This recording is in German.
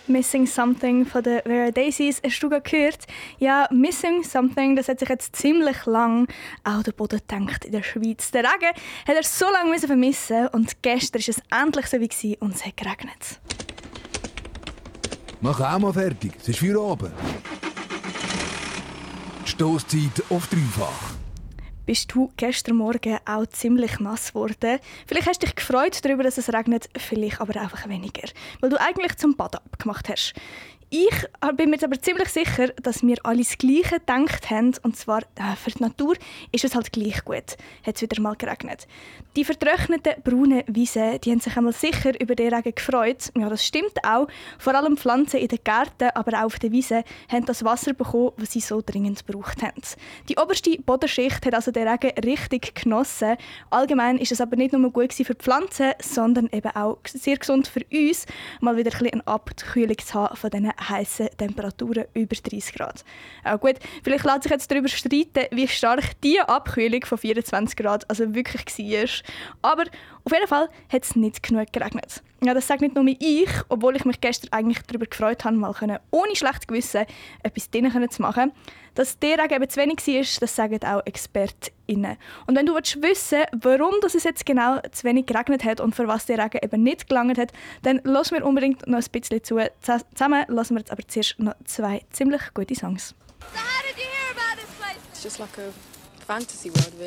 Missing Something von den Vera Daisies. Hast du gehört? Ja, Missing Something, das hat sich jetzt ziemlich lang auch der Boden gedacht in der Schweiz. Der Regen hat er so lange vermissen und gestern war es endlich so wie und es hat geregnet. Mach auch mal fertig, es ist Feierabend. Die Stosszeit auf dreifach. Bist du gestern Morgen auch ziemlich nass geworden? Vielleicht hast du dich gefreut darüber, dass es regnet, vielleicht aber einfach weniger, weil du eigentlich zum Bad abgemacht hast. Ich bin mir jetzt aber ziemlich sicher, dass wir alle das Gleiche gedacht haben. Und zwar, für die Natur ist es halt gleich gut. Hat es wieder mal geregnet. Die vertrockneten braunen Wiesen, die haben sich einmal sicher über den Regen gefreut. Ja, das stimmt auch. Vor allem Pflanzen in den Gärten, aber auch auf den Wiesen, haben das Wasser bekommen, das sie so dringend gebraucht haben. Die oberste Bodenschicht hat also den Regen richtig genossen. Allgemein ist es aber nicht nur gut für die Pflanzen, sondern eben auch sehr gesund für uns, mal wieder ein bisschen eine Abkühlung zu haben von diesen heißen Temperaturen über 30 Grad. Auch gut, vielleicht lässt sich jetzt darüber streiten, wie stark diese Abkühlung von 24 Grad also wirklich war. Aber auf jeden Fall hat es nicht genug geregnet. Ja, das sagt nicht nur ich, obwohl ich mich gestern eigentlich darüber gefreut habe, mal ohne schlechtes Gewissen etwas drinnen zu machen. Dass der Regen eben zu wenig war, das sagen auch ExpertInnen. Und wenn du wissen willst, warum es jetzt genau zu wenig geregnet hat und für was der Regen eben nicht gelangt hat, dann lass mir unbedingt noch ein bisschen zu. Zusammen lassen wir jetzt aber zuerst noch 2 ziemlich gute Songs. So how did you hear about this place? It's just like a fantasy world, really.